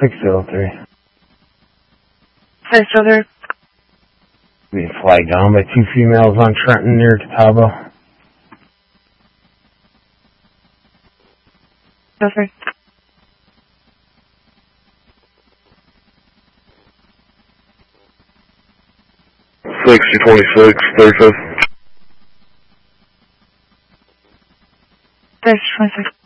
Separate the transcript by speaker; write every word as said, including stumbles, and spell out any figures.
Speaker 1: six zero three.
Speaker 2: six zero three.
Speaker 1: Being flagged down by two females on Trenton near Catawba.
Speaker 2: That's right.
Speaker 3: sixty twenty-six, thirty-fifth.
Speaker 2: six twenty-six.